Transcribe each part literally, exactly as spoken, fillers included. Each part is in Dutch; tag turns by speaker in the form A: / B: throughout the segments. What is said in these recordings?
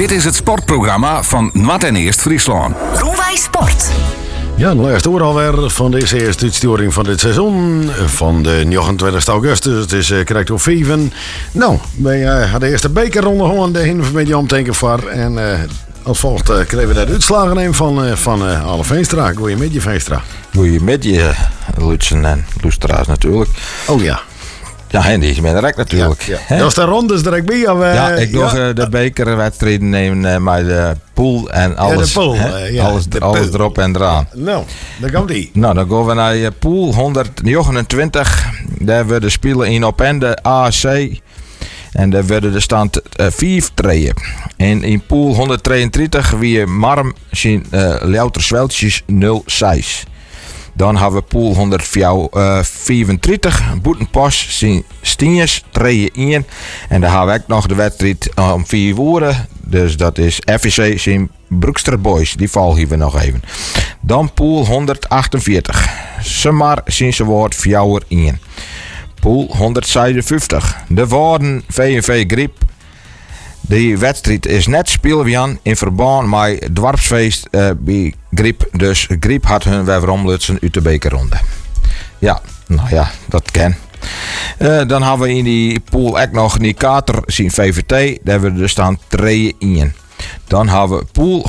A: Dit is het sportprogramma van Nat en Eerst Friesland.
B: Roerwij Sport.
C: Ja, de laatste uur alweer van deze eerste uitsturing van dit seizoen. Van de negenentwintigste augustus. Het is uh, correct op vijf. Nou, wij uh, hadden de eerste bekerronde gewoon de heen van beetje omdenken voor. En uh, als volgt uh, kregen we daar de uitslagen in van, uh, van uh, Alle Veenstra. Goeiemiddag, Veenstra.
D: Goeiemiddag, Lutsen en Lustra's natuurlijk.
C: Oh ja.
D: Ja, en die is met direct natuurlijk.
C: Ja, ja. Dat is de rondes direct bij. Of, uh,
D: ja, ik doe
C: ja.
D: uh, de bekerwedstrijden nemen uh, met de pool en alles.
C: Ja, de pool.
D: Hè?
C: Uh, ja,
D: alles,
C: de
D: alles
C: pool.
D: erop en eraan.
C: Nou, daar komt die.
D: Nou, dan gaan we naar uh, pool honderdnegenentwintig. Daar we de spelen in Opende A C. En daar werden de stand uh, vijf treden. En in pool honderdtweeëndertig wie Marm zien uh, louter zweltjes nul zes. Dan hebben we pool honderdvijfendertig. Boetenpas zien Stienjes treden in. En dan hebben we ook nog de wedstrijd om vier uur. Dus dat is F V C zien Broekster Boys. Die val hier we nog even. Dan pool honderdachtenveertig. Sumar zien ze woord vier uur in. Pool honderdzevenenvijftig. De Woorden V en V Griep. Die wedstrijd is net speelwian in verband met het dwarpsfeest uh, bij Griep. Dus Griep had hun weeromlutsen uit de bekerronde. Ja, nou ja, dat ken. Uh, dan hebben we in die pool ook nog Nikater zien V V T. Daar hebben we de stand twee in. Dan hebben we pool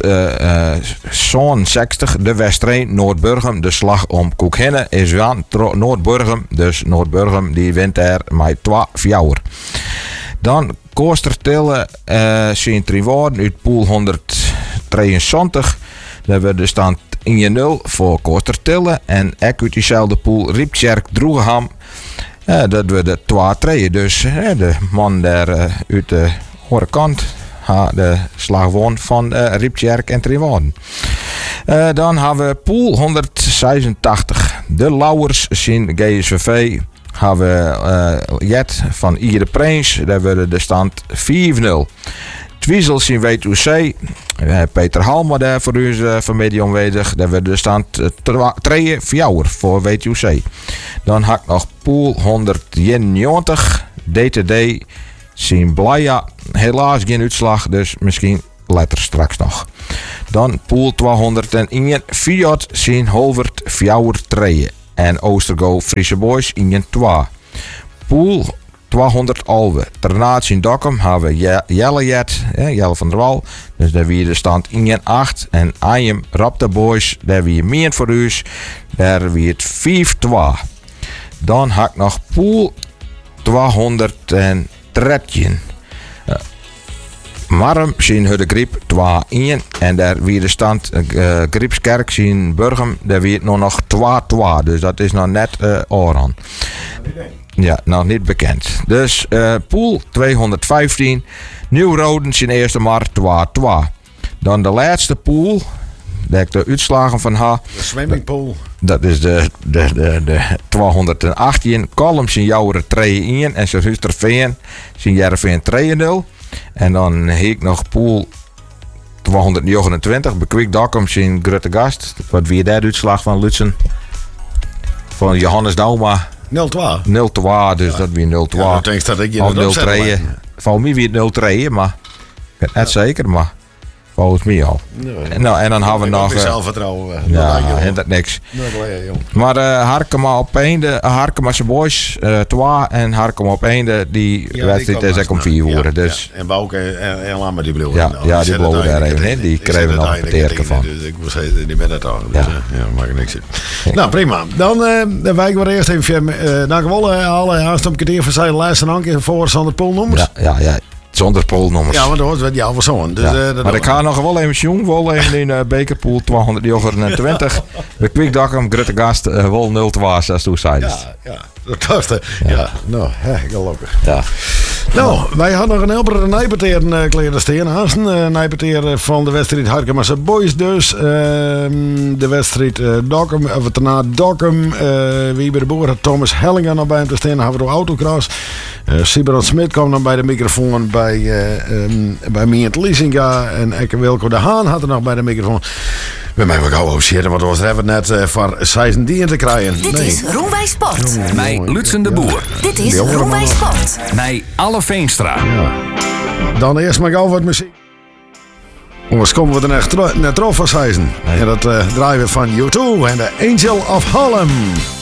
D: honderdzevenenzestig, de wedstrijd Noordburgum. De slag om Koekhenne is van Noordburgum. Dus Noordburgum die wint er met twee vier. Dan Koostertille uh, zien drie woorden uit pool honderddrieënzestig. Daar hebben we de stand één nul voor Koostertille. En ook uit diezelfde pool Rieptjerk Droegeham. Uh, dat we de twee twee. Dus uh, de man daar uh, uit de horekant de slag won van uh, Rieptjerk en Triwoorden. Uh, dan hebben we pool honderdzesentachtig. De Lauwers zien G S V V. Hebben we uh, Jet van Iere Prins. Daar hebben de stand vier nul. Twiesels in W T C. Uh, Peter Halma daar voor u uh, vanmiddag aanwezig. Daar hebben de stand twee vier voor W T C. Dan had ik nog pool honderdeenennegentig. D T D zien Blaya. Helaas geen uitslag, dus misschien later straks nog. Dan pool tweehonderdéén. Fiat zien Holvert vier twee. En Oostergo Friese Boys in twee. Pool tweehonderd Alve. Ternaat in Dokkum hebben we Jelle Jet, Jelle van der Wal. Dus daar weer de stand in acht. En Ajem Raptor Boys, daar weer meer voor u. Daar weer het vijf twee. Dan had ik nog pool tweehonderddertien. Uh, Marm zien de Griep twee een. En daar weer de stand uh, Griepskerk zien Burgum. Daar weer nog nog twee twee. Dus dat is nog net uh, oran. Ja, nog niet bekend. Dus uh, pool tweehonderdvijftien. Nieuw-Roden zien eerste maar twee twee. Dan de laatste pool. Daar heb ik de uitslagen van ha.
C: De swimmingpool.
D: Dat is de, de, de, de tweehonderdachttien. Kolm zien Jouweren twee een. En Zusterveen zien Jerveen twee nul. En dan heb ik nog pool tweehonderdnegenentwintig. Bekwik Dokkum zien Gruttegast. Wat weer daar de uitslag van Lutsen? Van Johannes Dauma.
C: nul twee.
D: nul twee, dus ja. Dat weer nul twee.
C: Ja, dat denk dat ik je
D: of nul twee. Van mij weer nul twee, maar ik weet net zeker, maar volgens mij al.
C: Nee,
D: en, nou, en dan hebben we nog.
C: Zelfvertrouwen. Uh,
D: ja, hint dat niks.
C: Nee,
D: maar uh, Harkema op einde, Harkema zijn boys uh, twee en Harkema op einde die ja, wedstrijd is ook om vier uur. Ja, dus.
C: Ja. En Bouke en, en Lama die bleven.
D: Ja, nou, ja, die bleven daar even in. Die kregen nog een peterke van.
C: Dus ik was die met het al. Dus ja, uh, ja maak er niks in. Nou prima. Dan uh, wijken we eerst even uh, naar gewonnen. Alle aanstomkeer van zijn lijst en anke voor Sander Poolnummers.
D: Ja, ja, ja. Zonder poolnummers.
C: Ja, maar dat wordt ja voor zo'n. Dus,
D: ja. uh, maar ik ga nog wel even jong, wel even in uh, bekerpool tweehonderdnegenentwintig. De Kwikdakkum, Gruttegast, uh, wel nul twee, zoals toen zei.
C: Ja, ja, dat was het. Ja. ja, nou, hè, gelukkig.
D: Ja.
C: Nou, wij hadden nog een helper Nijpeteer uh, kleren staan. Hazen, uh, Nijpeteer van de wedstrijd Harkemasse Boys dus. Uh, de wedstrijd uh, Dokkum, of het daarna Dokkum. Uh, wie bij de boer had Thomas Hellingen nog bij hem te staan. Dan hebben we de autocross. Uh, Siberon Smit kwam dan bij de microfoon bij, uh, um, bij Miert Liesinga. En Eke Wilco de Haan had er nog bij de microfoon. We mij wel gauw overscheren, want we hebben net uh, voor zeventien te krijgen.
B: Dit nee. is Roerwij Sport.
A: Oh, mij Lutsen de Boer.
B: Ja. Dit is Roerwij Sport.
A: Mij Alle Veenstra.
C: Ja. Dan eerst maar gauw wat muziek. Anders komen we er net, tro- net trof als huizen.
D: Nee.
C: En dat uh, draaien we van U twee en de Angel of Harlem.